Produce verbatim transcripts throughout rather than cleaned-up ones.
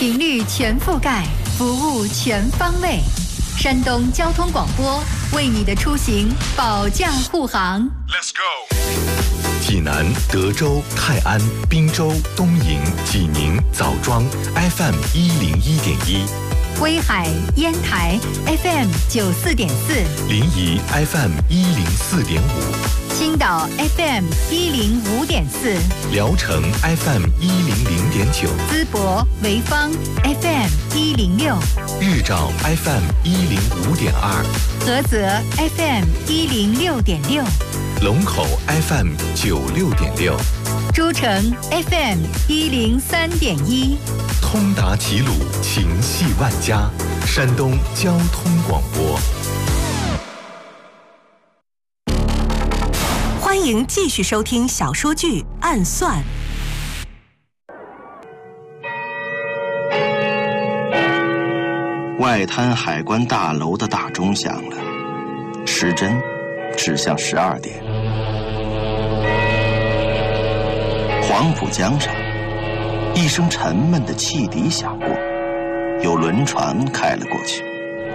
频率全覆盖，服务全方位。山东交通广播为你的出行保驾护航。 Let's go。 济南、德州、泰安、滨州、东营、济宁、枣庄 F M 一零一点一， 威海、烟台 F M 九四点四， 临沂 F M 一零四点五， 青岛 F M 一零五点四， 聊城 F M 一零零点九， 淄博、潍坊 F M 一零六， 日照 F M 一零五点二， 菏泽 F M 一零六点六， 龙口 F M 九六点六， 诸城 F M 一零三点一， 通达齐鲁，情系万家，山东交通广播。 欢迎继续收听小说剧《暗算》。 外滩海关大楼的大钟响了，时针指向十二点。黄浦江上，一声沉闷的汽笛响过，有轮船开了过去。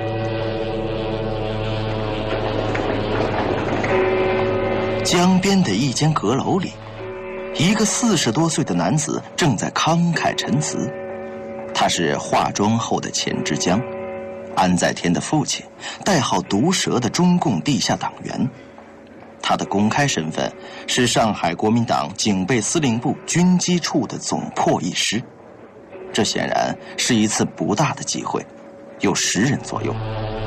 江边的一间阁楼里，一个四十多岁的男子正在慷慨陈词。他是化妆后的钱之江，安在天的父亲，代号毒蛇的中共地下党员。他的公开身份是上海国民党警备司令部军机处的总破译师。这显然是一次不大的机会，有十人左右。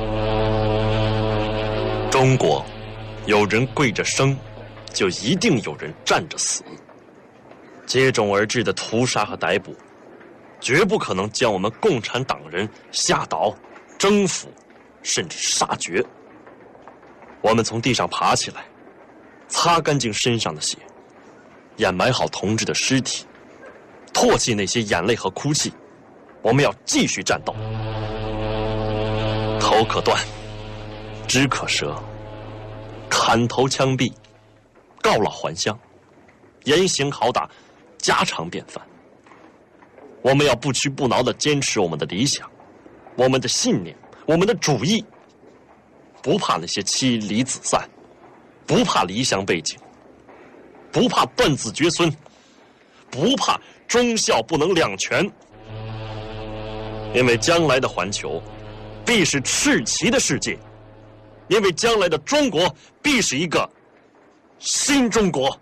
中国有人跪着生，就一定有人站着死。接踵而至的屠杀和逮捕，绝不可能将我们共产党人吓倒、征服，甚至杀绝。我们从地上爬起来，擦干净身上的血，掩埋好同志的尸体，唾弃那些眼泪和哭泣。我们要继续战斗。头可断，肢可折，砍头枪毙，告老还乡，严刑拷打，家常便饭。我们要不屈不挠地坚持我们的理想，我们的信念，我们的主义，不怕那些妻离子散，不怕离乡背井，不怕断子绝孙，不怕忠孝不能两全。因为将来的环球必是赤旗的世界，因为将来的中国必是一个新中国。